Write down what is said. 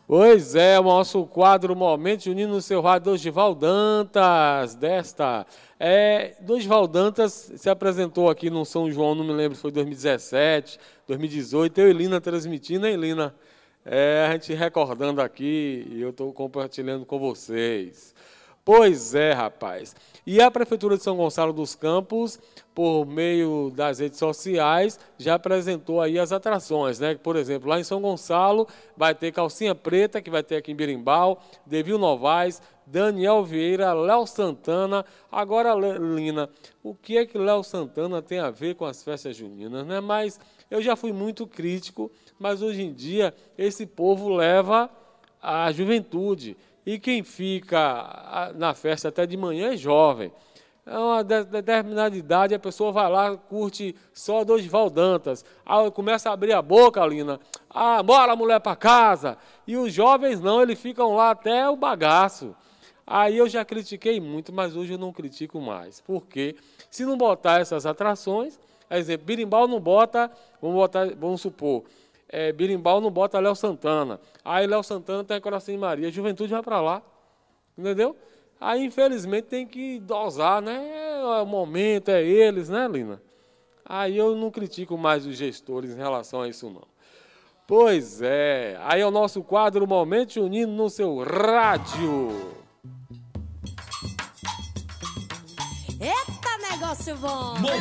Pois é, o nosso quadro Momento Junino no seu rádio, Dorival Dantas, Dorival Dantas se apresentou aqui no São João, não me lembro se foi 2017, 2018, eu e Lina transmitindo, hein, Lina? A gente recordando aqui e eu estou compartilhando com vocês. Pois é, rapaz. E a Prefeitura de São Gonçalo dos Campos, por meio das redes sociais, já apresentou aí as atrações, né? Por exemplo, lá em São Gonçalo vai ter Calcinha Preta, que vai ter aqui em Birimbau, Devil Novaes, Daniel Vieira, Léo Santana. Agora, Lina, o que é que Léo Santana tem a ver com as festas juninas, né? Mas eu já fui muito crítico, mas hoje em dia esse povo leva a juventude. E quem fica na festa até de manhã é jovem. É uma determinada idade, a pessoa vai lá, curte só Dorival Dantas. Aí começa a abrir a boca, Lina. Bora, mulher, para casa. E os jovens não, eles ficam lá até o bagaço. Aí eu já critiquei muito, mas hoje eu não critico mais. Porque se não botar essas atrações, por exemplo, Birimbau não bota, vamos supor, Birimbau não bota Léo Santana. Aí Léo Santana tem Coração de Maria. A juventude vai para lá. Entendeu? Aí, infelizmente, tem que dosar, né? O momento, é eles, né, Lina? Aí eu não critico mais os gestores em relação a isso, não. Pois é. Aí é o nosso quadro Momento Junino no seu rádio. Eita, negócio bom!